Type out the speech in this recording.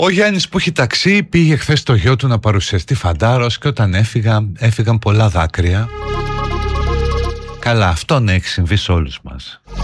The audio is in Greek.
Ο Γιάννης που έχει ταξί πήγε χθες το γιο του να παρουσιαστεί φαντάρος και όταν έφυγαν πολλά δάκρυα. Καλά, αυτό ναι, έχει συμβεί σε όλους μας.